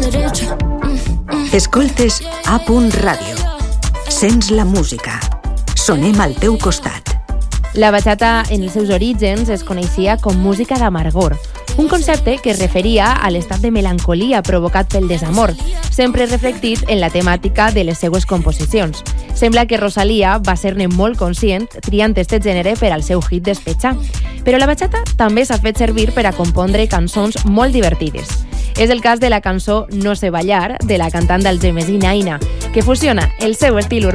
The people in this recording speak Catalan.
derecho. Escoltes A. Ràdio. Sents la música. Sonem al teu costat. La bachata, en els seus orígens, es coneixia com música d'amargor, un concepte que es referia a l'estat de melancolia provocat pel desamor, sempre reflectit en la temàtica de les seues composicions. Sembla que Rosalía va ser-ne molt conscient triant este gènere per al seu hit Despecha. Però la bachata també s'ha fet servir per a compondre cançons molt divertides. És el cas de la cançó No sé ballar, de la cantant d'Algemesí Naina, que fusiona el seu estil